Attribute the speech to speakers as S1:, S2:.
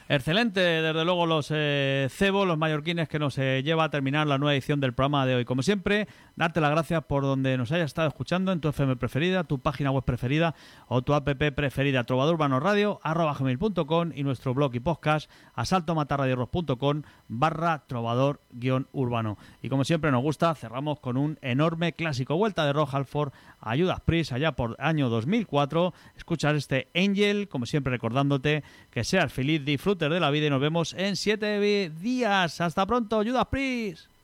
S1: Excelente, desde luego los cebos, los mallorquines que nos lleva a terminar la nueva edición del programa de hoy. Como siempre, darte las gracias por donde nos hayas estado escuchando en tu FM preferida, tu página web preferida o tu app preferida, trovadorurbanoradio@gmail.com y nuestro blog y podcast asaltomatarradioros.com/trovador-urbano. Y como siempre nos gusta, cerramos con un enorme clásico, Vuelta de Roja Halford a Judas Priest allá por año 2004. Escuchar este Angel, como siempre recordándote que seas feliz, disfrutes de la vida y nos vemos en 7 días. Hasta pronto, Judas Priest.